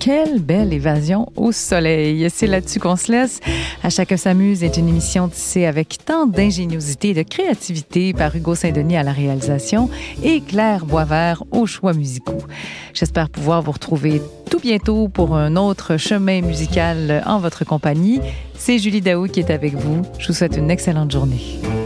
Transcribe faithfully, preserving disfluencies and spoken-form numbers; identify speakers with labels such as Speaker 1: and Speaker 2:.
Speaker 1: Quelle belle évasion au soleil. C'est là-dessus qu'on se laisse. À chacun s'amuse est une émission tissée avec tant d'ingéniosité et de créativité par Hugo Saint-Denis à la réalisation et Claire Boisvert aux choix musicaux. J'espère pouvoir vous retrouver tout bientôt pour un autre chemin musical en votre compagnie. C'est Julie Daou qui est avec vous. Je vous souhaite une excellente journée.